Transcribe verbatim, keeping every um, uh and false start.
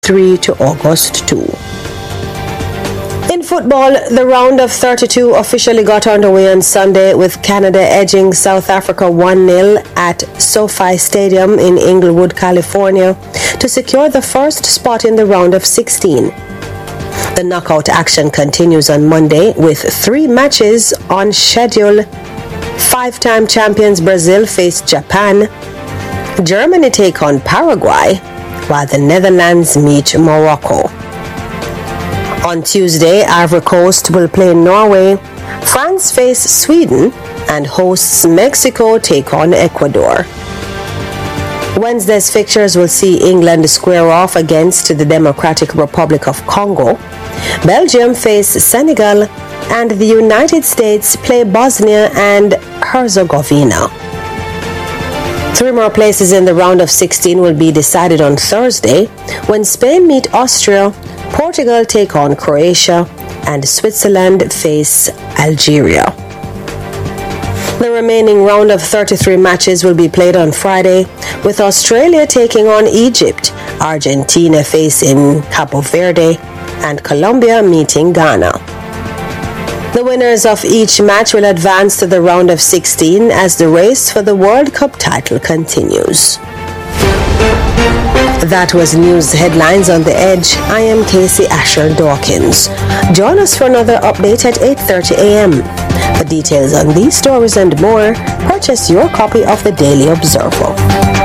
three to August second. In football, the round of thirty-two officially got underway on Sunday with Canada edging South Africa one nil at SoFi Stadium in Inglewood, California, to secure the first spot in the round of sixteen. The knockout action continues on Monday with three matches on schedule. Five-time champions Brazil face Japan. Germany take on Paraguay, while the Netherlands meet Morocco. On Tuesday, Ivory Coast will play Norway, France face Sweden, and hosts Mexico take on Ecuador. Wednesday's fixtures will see England square off against the Democratic Republic of Congo. Belgium face Senegal, and the United States play Bosnia and Herzegovina. Three more places in the round of sixteen will be decided on Thursday when Spain meet Austria, Portugal take on Croatia, and Switzerland face Algeria. The remaining round of thirty-three matches will be played on Friday, with Australia taking on Egypt, Argentina facing Cabo Verde, and Colombia meeting Ghana. The winners of each match will advance to the round of sixteen as the race for the World Cup title continues. That was news headlines on The Edge. I am Casey Asher Dawkins. Join us for another update at eight thirty a.m. For details on these stories and more, purchase your copy of the Daily Observer.